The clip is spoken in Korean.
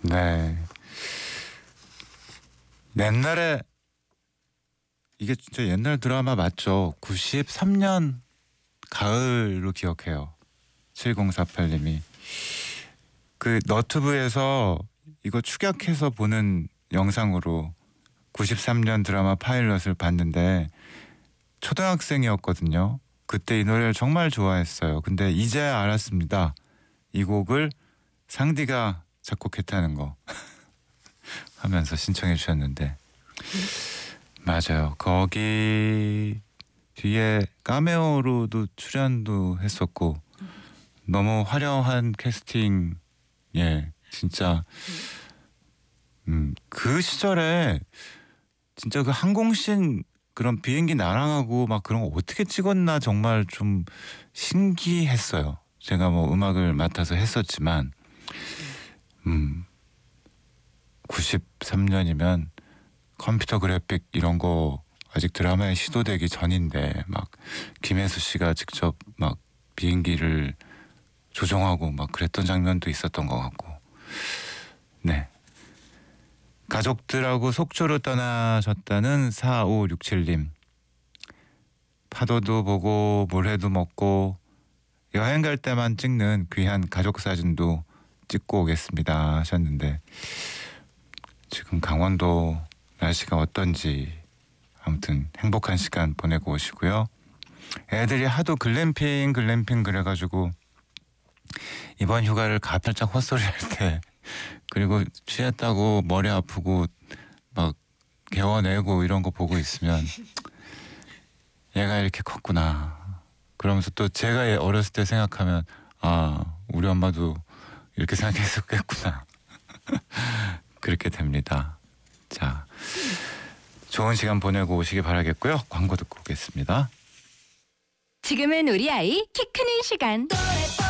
네. 옛날에 이게 진짜 옛날 드라마 맞죠? 93년 가을로 기억해요. 7048님이. 그 너튜브에서 이거 축약해서 보는 영상으로 93년 드라마 파일럿을 봤는데 초등학생이었거든요. 그때 이 노래를 정말 좋아했어요. 근데 이제 알았습니다. 이 곡을 상디가 작곡했다는 거 하면서 신청해 주셨는데 맞아요. 거기 뒤에 카메오로도 출연도 했었고 너무 화려한 캐스팅. 예, 진짜 그 시절에 진짜 그 항공신 그런 비행기 날아가고 막 그런 거 어떻게 찍었나 정말 좀 신기했어요. 제가 뭐 음악을 맡아서 했었지만 93년이면 컴퓨터 그래픽 이런 거 아직 드라마에 시도되기 전인데 막 김혜수 씨가 직접 막 비행기를 조종하고 막 그랬던 장면도 있었던 것 같고. 네. 가족들하고 속초로 떠나셨다는 4567님. 파도도 보고 모래도 먹고 여행 갈 때만 찍는 귀한 가족 사진도 찍고 오겠습니다 하셨는데 지금 강원도 날씨가 어떤지 아무튼 행복한 시간 보내고 오시고요. 애들이 하도 글램핑 그래가지고 이번 휴가를 가팔짝 헛소리할 때 그리고 취했다고 머리 아프고 막 개워내고 이런 거 보고 있으면 얘가 이렇게 컸구나. 그러면서 또 제가 어렸을 때 생각하면 아 우리 엄마도 이렇게 생각했었겠구나. 그렇게 됩니다. 자, 좋은 시간 보내고 오시기 바라겠고요. 광고 듣고 오겠습니다. 지금은 우리 아이 키 크는 시간.